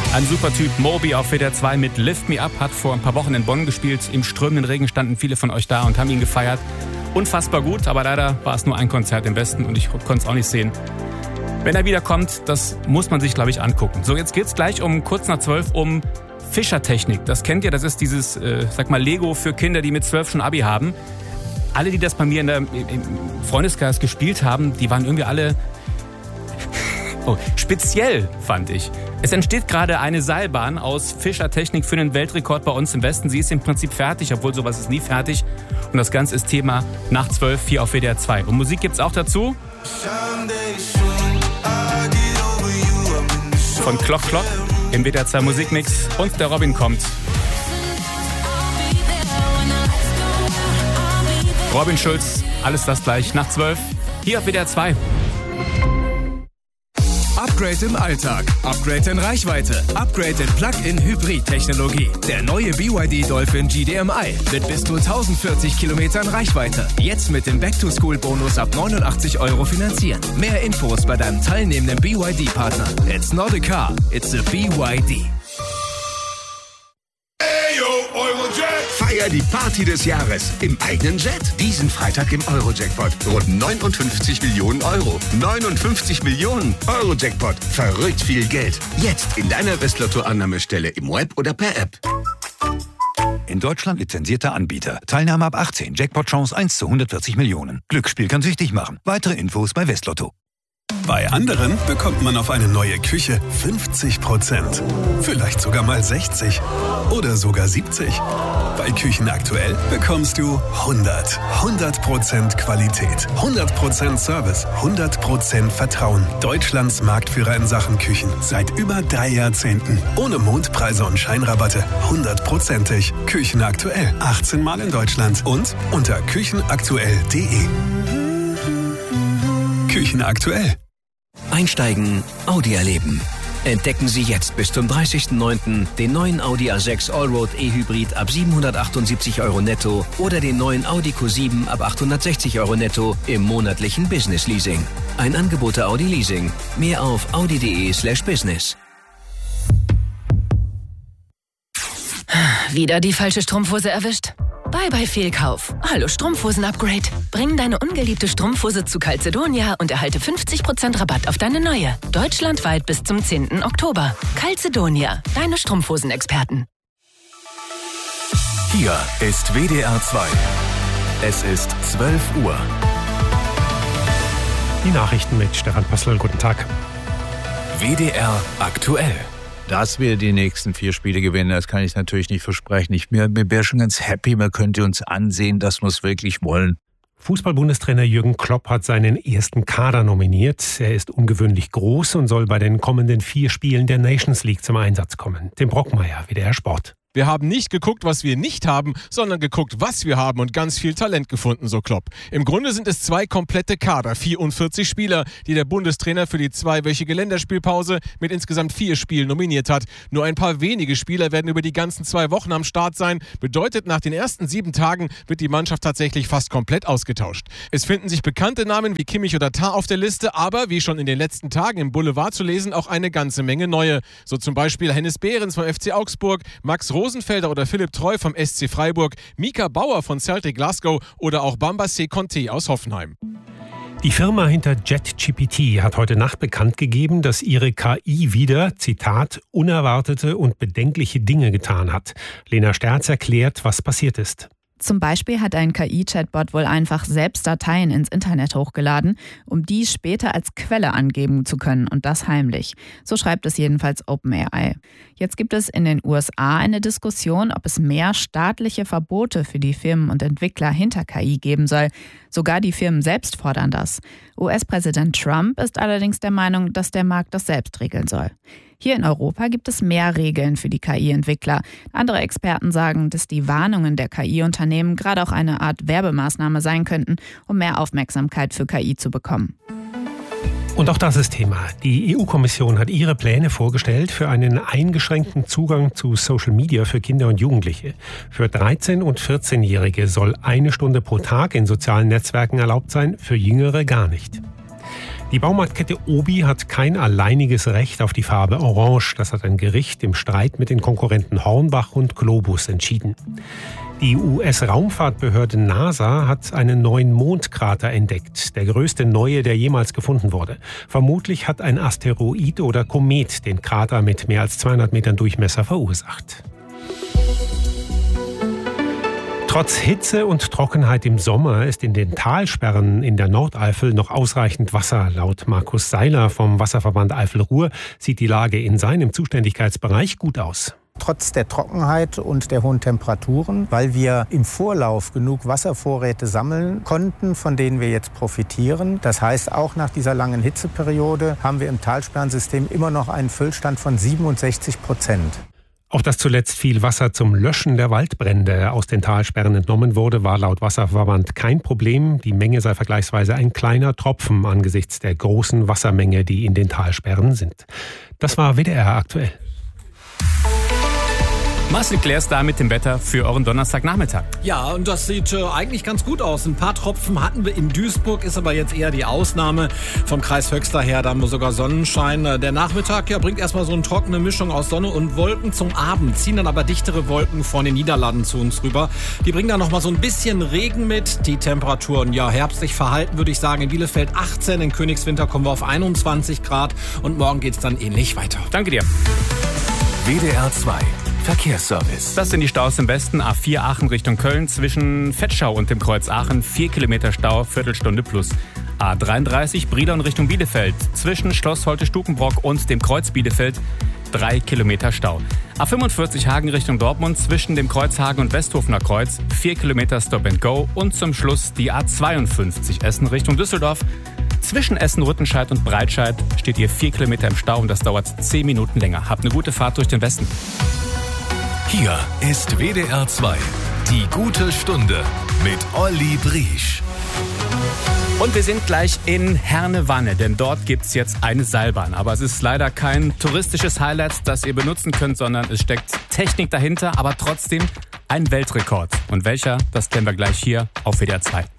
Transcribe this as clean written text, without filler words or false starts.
Ein super Typ, Moby auf WDR 2 mit Lift Me Up, hat vor ein paar Wochen in Bonn gespielt. Im strömenden Regen standen viele von euch da und haben ihn gefeiert. Unfassbar gut, aber leider war es nur ein Konzert im Westen und ich konnte es auch nicht sehen. Wenn er wiederkommt, das muss man sich, glaube ich, angucken. So, jetzt geht's gleich um kurz nach 12 um Fischertechnik. Das kennt ihr, das ist dieses, Lego für Kinder, die mit 12 schon Abi haben. Alle, die das bei mir im Freundeskreis gespielt haben, die waren irgendwie alle speziell, fand ich. Es entsteht gerade eine Seilbahn aus Fischertechnik für den Weltrekord bei uns im Westen. Sie ist im Prinzip fertig, obwohl sowas ist nie fertig. Und das Ganze ist Thema nach 12 hier auf WDR 2. Und Musik gibt's auch dazu. Von Clock Clock im WDR 2 Musikmix. Und der Robin kommt. Robin Schulz, alles das gleich nach 12 hier auf WDR 2. Upgrade im Alltag, Upgrade in Reichweite, Upgrade in Plug-in-Hybrid-Technologie. Der neue BYD Dolphin GDMI mit bis zu 1040 Kilometern Reichweite. Jetzt mit dem Back-to-School-Bonus ab 89 € finanzieren. Mehr Infos bei deinem teilnehmenden BYD-Partner. It's not a car, it's a BYD. Feier die Party des Jahres im eigenen Jet. Diesen Freitag im Euro-Jackpot. Rund 59 Millionen Euro. 59 Millionen Euro-Jackpot. Verrückt viel Geld. Jetzt in deiner Westlotto-Annahmestelle im Web oder per App. In Deutschland lizenzierter Anbieter. Teilnahme ab 18. Jackpot-Chance 1 zu 140 Millionen. Glücksspiel kann süchtig machen. Weitere Infos bei Westlotto. Bei anderen bekommt man auf eine neue Küche 50%. Vielleicht sogar mal 60. Oder sogar 70. Bei Küchen aktuell bekommst du 100. 100% Qualität. 100% Service. 100% Vertrauen. Deutschlands Marktführer in Sachen Küchen. Seit über 3 Jahrzehnten. Ohne Mondpreise und Scheinrabatte. 100%ig. Küchen aktuell. 18 Mal in Deutschland. Und unter küchenaktuell.de. Küchen aktuell. Einsteigen, Audi erleben. Entdecken Sie jetzt bis zum 30.09. den neuen Audi A6 Allroad E-Hybrid ab 778 € netto oder den neuen Audi Q7 ab 860 € netto im monatlichen Business Leasing. Ein Angebot der Audi Leasing. Mehr auf audi.de/business. Wieder die falsche Strumpfhose erwischt? Bye Fehlkauf. Hallo Strumpfhosen-Upgrade. Bring deine ungeliebte Strumpfhose zu Calzedonia und erhalte 50% Rabatt auf deine neue. Deutschlandweit bis zum 10. Oktober. Calzedonia, deine Strumpfhosen-Experten. Hier ist WDR 2. Es ist 12 Uhr. Die Nachrichten mit Stefan Pössl. Guten Tag. WDR aktuell. Dass wir die nächsten 4 Spiele gewinnen, das kann ich natürlich nicht versprechen. Ich wäre schon ganz happy, man könnte uns ansehen, dass wir es wirklich wollen. Fußball-Bundestrainer Jürgen Klopp hat seinen ersten Kader nominiert. Er ist ungewöhnlich groß und soll bei den kommenden 4 Spielen der Nations League zum Einsatz kommen. Tim Brockmeier, WDR Sport. Wir haben nicht geguckt, was wir nicht haben, sondern geguckt, was wir haben und ganz viel Talent gefunden, so Klopp. Im Grunde sind es 2 komplette Kader, 44 Spieler, die der Bundestrainer für die 2-wöchige Länderspielpause mit insgesamt 4 Spielen nominiert hat. Nur ein paar wenige Spieler werden über die ganzen 2 Wochen am Start sein. Bedeutet, nach den ersten 7 Tagen wird die Mannschaft tatsächlich fast komplett ausgetauscht. Es finden sich bekannte Namen wie Kimmich oder Tah auf der Liste, aber wie schon in den letzten Tagen im Boulevard zu lesen, auch eine ganze Menge neue. So zum Beispiel Hennes Behrens vom FC Augsburg, Max Rosenfelder oder Philipp Treu vom SC Freiburg, Mika Bauer von Celtic Glasgow oder auch Bambassé Conté aus Hoffenheim. Die Firma hinter JetGPT hat heute Nacht bekannt gegeben, dass ihre KI wieder, Zitat, unerwartete und bedenkliche Dinge getan hat. Lena Sterz erklärt, was passiert ist. Zum Beispiel hat ein KI-Chatbot wohl einfach selbst Dateien ins Internet hochgeladen, um die später als Quelle angeben zu können und das heimlich. So schreibt es jedenfalls OpenAI. Jetzt gibt es in den USA eine Diskussion, ob es mehr staatliche Verbote für die Firmen und Entwickler hinter KI geben soll. Sogar die Firmen selbst fordern das. US-Präsident Trump ist allerdings der Meinung, dass der Markt das selbst regeln soll. Hier in Europa gibt es mehr Regeln für die KI-Entwickler. Andere Experten sagen, dass die Warnungen der KI-Unternehmen gerade auch eine Art Werbemaßnahme sein könnten, um mehr Aufmerksamkeit für KI zu bekommen. Und auch das ist Thema. Die EU-Kommission hat ihre Pläne vorgestellt für einen eingeschränkten Zugang zu Social Media für Kinder und Jugendliche. Für 13- und 14-Jährige soll 1 Stunde pro Tag in sozialen Netzwerken erlaubt sein, für Jüngere gar nicht. Die Baumarktkette Obi hat kein alleiniges Recht auf die Farbe Orange. Das hat ein Gericht im Streit mit den Konkurrenten Hornbach und Globus entschieden. Die US-Raumfahrtbehörde NASA hat einen neuen Mondkrater entdeckt. Der größte neue, der jemals gefunden wurde. Vermutlich hat ein Asteroid oder Komet den Krater mit mehr als 200 Metern Durchmesser verursacht. Trotz Hitze und Trockenheit im Sommer ist in den Talsperren in der Nordeifel noch ausreichend Wasser. Laut Markus Seiler vom Wasserverband Eifel-Ruhr sieht die Lage in seinem Zuständigkeitsbereich gut aus. Trotz der Trockenheit und der hohen Temperaturen, weil wir im Vorlauf genug Wasservorräte sammeln konnten, von denen wir jetzt profitieren. Das heißt, auch nach dieser langen Hitzeperiode haben wir im Talsperrensystem immer noch einen Füllstand von 67%. Auch dass zuletzt viel Wasser zum Löschen der Waldbrände aus den Talsperren entnommen wurde, war laut Wasserverband kein Problem. Die Menge sei vergleichsweise ein kleiner Tropfen angesichts der großen Wassermenge, die in den Talsperren sind. Das war WDR aktuell. Marcel Klärs da mit dem Wetter für euren Donnerstagnachmittag. Ja, und das sieht eigentlich ganz gut aus. Ein paar Tropfen hatten wir in Duisburg, ist aber jetzt eher die Ausnahme. Vom Kreis Höxter her, da haben wir sogar Sonnenschein. Der Nachmittag bringt erstmal so eine trockene Mischung aus Sonne und Wolken. Zum Abend ziehen dann aber dichtere Wolken von den Niederlanden zu uns rüber. Die bringen dann nochmal so ein bisschen Regen mit. Die Temperaturen, herbstlich verhalten, würde ich sagen. In Bielefeld 18, in Königswinter kommen wir auf 21 Grad. Und morgen geht's dann ähnlich weiter. Danke dir. WDR 2 Verkehrsservice. Das sind die Staus im Westen. A4 Aachen Richtung Köln zwischen Vetschau und dem Kreuz Aachen. 4 Kilometer Stau, Viertelstunde plus. A33 Brilon Richtung Bielefeld zwischen Schloss Holte-Stukenbrock und dem Kreuz Bielefeld. 3 Kilometer Stau. A45 Hagen Richtung Dortmund zwischen dem Kreuz Hagen und Westhofener Kreuz. 4 Kilometer Stop and Go. Und zum Schluss die A52 Essen Richtung Düsseldorf. Zwischen Essen-Rüttenscheid und Breitscheid steht ihr 4 Kilometer im Stau und das dauert 10 Minuten länger. Habt eine gute Fahrt durch den Westen. Hier ist WDR 2, die gute Stunde mit Olli Briesch. Und wir sind gleich in Herne-Wanne, denn dort gibt's jetzt eine Seilbahn. Aber es ist leider kein touristisches Highlight, das ihr benutzen könnt, sondern es steckt Technik dahinter, aber trotzdem ein Weltrekord. Und welcher, das kennen wir gleich hier auf WDR 2.